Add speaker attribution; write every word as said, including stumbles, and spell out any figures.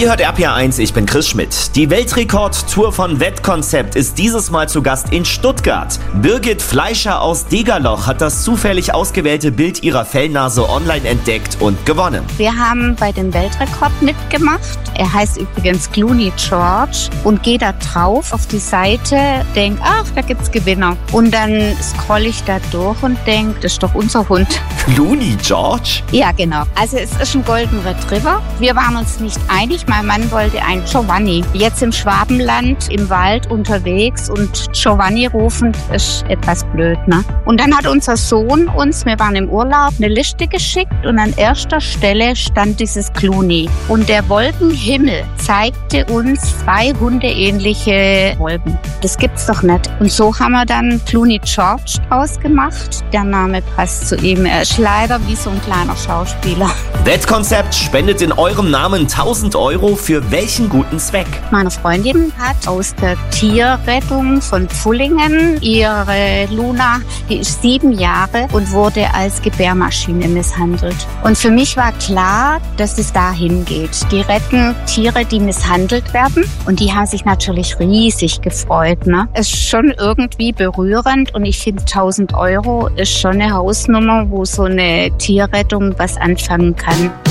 Speaker 1: Ihr hört R P R eins, ich bin Chris Schmidt. Die Weltrekord-Tour von Wettkonzept ist dieses Mal zu Gast in Stuttgart. Birgit Fleischer aus Degerloch hat das zufällig ausgewählte Bild ihrer Fellnase online entdeckt und gewonnen.
Speaker 2: Wir haben bei dem Weltrekord mitgemacht. Er heißt übrigens Clooney George und gehe da drauf auf die Seite, denke, ach, da gibt's Gewinner. Und dann scroll ich da durch und denke, das ist doch unser Hund.
Speaker 1: Clooney George?
Speaker 2: Ja, genau. Also es ist ein Golden Retriever. Wir waren uns nicht einig. Mein Mann wollte einen Giovanni. Jetzt im Schwabenland, im Wald unterwegs und Giovanni rufen, ist etwas blöd, ne? Und dann hat unser Sohn uns, wir waren im Urlaub, eine Liste geschickt und an erster Stelle stand dieses Clooney. Und der Wolkenhimmel zeigte uns zwei hundeähnliche Wolken. Das gibt's doch nicht. Und so haben wir dann Clooney George draus gemacht. Der Name passt zu ihm. Er ist leider wie so ein kleiner Schauspieler.
Speaker 1: Wettkonzept spendet in eurem Namen tausend Euro für welchen guten Zweck?
Speaker 2: Meine Freundin hat aus der Tierrettung von Pfullingen ihre Luna, die ist sieben Jahre und wurde als Gebärmaschine misshandelt. Und für mich war klar, dass es dahin geht. Die retten Tiere, die misshandelt werden und die haben sich natürlich riesig gefreut. Ne? Es ist schon irgendwie berührend und ich finde tausend Euro ist schon eine Hausnummer, wo so eine Tierrettung was anfangen kann.